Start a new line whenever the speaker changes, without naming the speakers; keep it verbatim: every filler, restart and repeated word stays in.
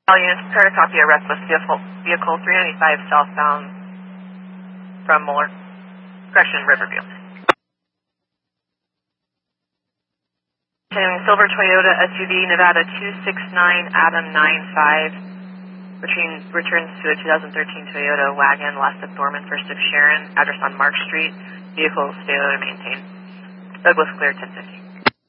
All units, prepare to copy a restless vehicle, vehicle three ninety-five southbound from Muller. Correction, Riverview. Continuing silver Toyota S U V, Nevada two six nine, Adam nine five. Between returns to a two thousand thirteen Toyota wagon, last of Thorman, first of Sharon, address on Mark Street. Vehicle stay low to maintain. Douglas clear ten fifty.